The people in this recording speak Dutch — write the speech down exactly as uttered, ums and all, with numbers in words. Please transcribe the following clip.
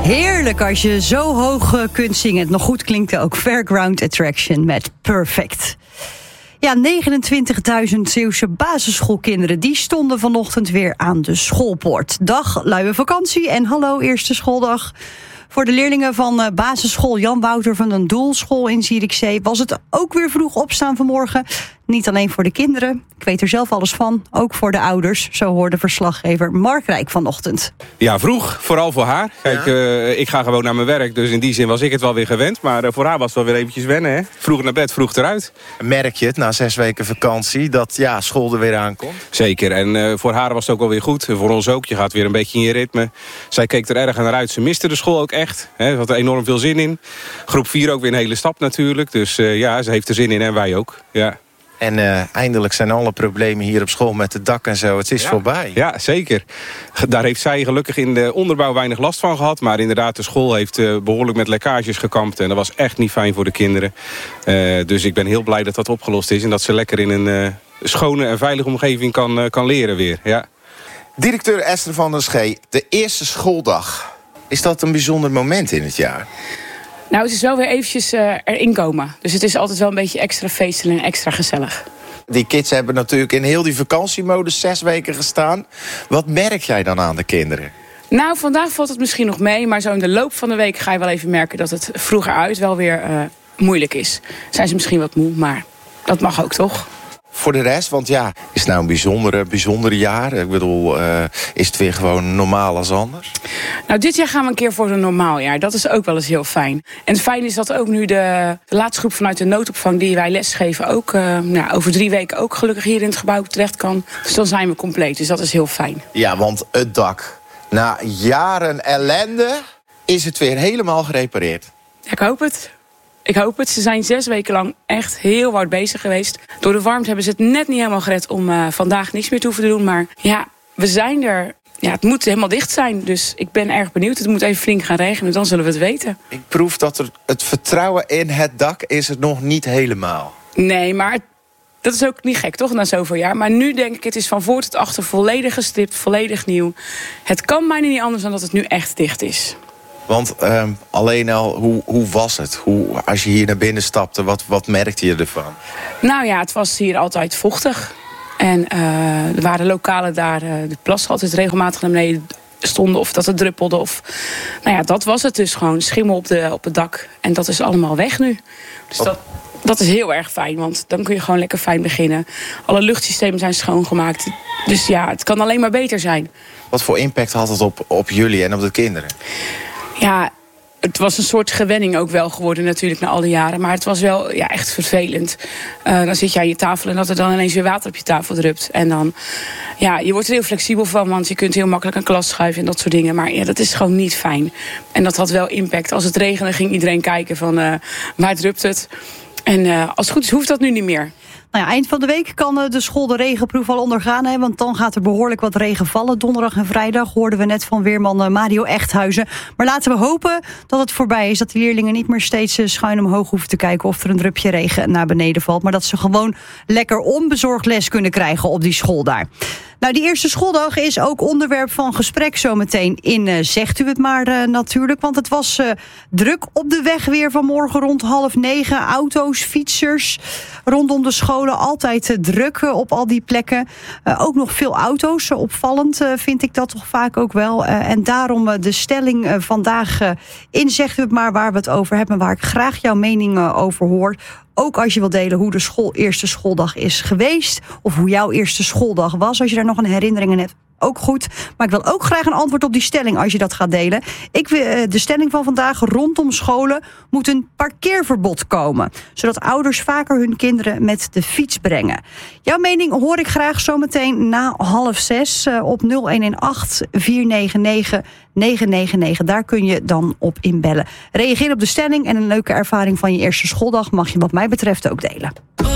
Heerlijk als je zo hoog uh, kunt zingen. Het nog goed klinkt ook Fairground Attraction met Perfect. Ja, negenentwintigduizend Zeeuwse basisschoolkinderen die stonden vanochtend weer aan de schoolpoort. Dag, luie vakantie en hallo eerste schooldag. Voor de leerlingen van uh, basisschool Jan Wouter van den Doelschool in Zierikzee was het ook weer vroeg opstaan vanmorgen. Niet alleen voor de kinderen, ik weet er zelf alles van, ook voor de ouders. Zo hoorde verslaggever Mark Rijk vanochtend. Ja, vroeg, vooral voor haar. Kijk, ja. uh, ik ga gewoon naar mijn werk, dus in die zin was ik het wel weer gewend. Maar uh, voor haar was het wel weer eventjes wennen, hè. Vroeg naar bed, vroeg eruit. Merk je het na zes weken vakantie dat ja, school er weer aankomt? Zeker, en uh, voor haar was het ook wel weer goed. Voor ons ook, je gaat weer een beetje in je ritme. Zij keek er erg naar uit, ze miste de school ook echt. Hè. Ze had er enorm veel zin in. Groep vier ook weer een hele stap natuurlijk. Dus uh, ja, ze heeft er zin in en wij ook, ja. En uh, eindelijk zijn alle problemen hier op school met het dak en zo. Het is ja. voorbij. Ja, zeker. Daar heeft zij gelukkig in de onderbouw weinig last van gehad. Maar inderdaad, de school heeft uh, behoorlijk met lekkages gekampt. En dat was echt niet fijn voor de kinderen. Uh, dus ik ben heel blij dat dat opgelost is. En dat ze lekker in een uh, schone en veilige omgeving kan, uh, kan leren weer. Ja. Directeur Esther van der Schee, de eerste schooldag. Is dat een bijzonder moment in het jaar? Nou, het is wel weer eventjes uh, erin komen. Dus het is altijd wel een beetje extra feestelijk en extra gezellig. Die kids hebben natuurlijk in heel die vakantiemodus zes weken gestaan. Wat merk jij dan aan de kinderen? Nou, vandaag valt het misschien nog mee. Maar zo in de loop van de week ga je wel even merken dat het vroeger uit wel weer uh, moeilijk is. Zijn ze misschien wat moe, maar dat mag ook toch? Voor de rest, want ja, is het nou een bijzondere, bijzondere jaar? Ik bedoel, uh, is het weer gewoon normaal als anders? Nou, dit jaar gaan we een keer voor een normaal jaar. Dat is ook wel eens heel fijn. En het fijn is dat ook nu de, de laatste groep vanuit de noodopvang die wij lesgeven ook uh, nou, over drie weken ook gelukkig hier in het gebouw terecht kan. Dus dan zijn we compleet. Dus dat is heel fijn. Ja, want het dak, na jaren ellende, is het weer helemaal gerepareerd. Ja, ik hoop het. Ik hoop het. Ze zijn zes weken lang echt heel hard bezig geweest. Door de warmte hebben ze het net niet helemaal gered om uh, vandaag niks meer te hoeven te doen. Maar ja, we zijn er. Ja, het moet helemaal dicht zijn. Dus ik ben erg benieuwd. Het moet even flink gaan regenen. Dan zullen we het weten. Ik proef dat er het vertrouwen in het dak is het nog niet helemaal. Nee, maar dat is ook niet gek, toch? Na zoveel jaar. Maar nu denk ik, het is van voor tot achter volledig gestipt. Volledig nieuw. Het kan bijna niet anders dan dat het nu echt dicht is. Want uh, alleen al, hoe, hoe was het? Hoe, als je hier naar binnen stapte, wat, wat merkte je ervan? Nou ja, het was hier altijd vochtig. En uh, er waren lokalen daar, uh, de plas altijd regelmatig naar beneden stonden. Of dat het druppelde. Of, nou ja, dat was het dus gewoon. Schimmel op, de, op het dak. En dat is allemaal weg nu. Dus dat, dat is heel erg fijn. Want dan kun je gewoon lekker fijn beginnen. Alle luchtsystemen zijn schoongemaakt. Dus ja, het kan alleen maar beter zijn. Wat voor impact had het op, op jullie en op de kinderen? Ja, het was een soort gewenning ook wel geworden natuurlijk na al die jaren. Maar het was wel ja, echt vervelend. Uh, dan zit je aan je tafel en dat er dan ineens weer water op je tafel drupt. En dan, ja, je wordt er heel flexibel van, want je kunt heel makkelijk een klas schuiven en dat soort dingen. Maar ja, dat is gewoon niet fijn. En dat had wel impact. Als het regende ging iedereen kijken van uh, waar drupt het. En uh, als het goed is hoeft dat nu niet meer. Nou ja, eind van de week kan de school de regenproef al ondergaan. Hè, want dan gaat er behoorlijk wat regen vallen. Donderdag en vrijdag hoorden we net van weerman Mario Echthuizen. Maar laten we hopen dat het voorbij is. Dat die leerlingen niet meer steeds schuin omhoog hoeven te kijken of er een drupje regen naar beneden valt. Maar dat ze gewoon lekker onbezorgd les kunnen krijgen op die school daar. Nou, die eerste schooldag is ook onderwerp van gesprek zometeen in uh, Zegt u het maar uh, natuurlijk. Want het was uh, druk op de weg weer vanmorgen rond half negen. Auto's, fietsers rondom de scholen. Altijd uh, druk uh, op al die plekken. Uh, ook nog veel auto's. Uh, opvallend uh, vind ik dat toch vaak ook wel. Uh, en daarom uh, de stelling uh, vandaag uh, in Zegt u het maar waar we het over hebben. Waar ik graag jouw mening uh, over hoor. Ook als je wilt delen hoe de school, eerste schooldag is geweest. Of hoe jouw eerste schooldag was. Als je daar nog een herinnering aan hebt. Ook goed. Maar ik wil ook graag een antwoord op die stelling als je dat gaat delen. Ik wil, de stelling van vandaag: rondom scholen moet een parkeerverbod komen. Zodat ouders vaker hun kinderen met de fiets brengen. Jouw mening hoor ik graag zometeen na half zes op nul een een acht vier negen negen negen negen negen. Daar kun je dan op inbellen. Reageer op de stelling en een leuke ervaring van je eerste schooldag mag je wat mij betreft ook delen.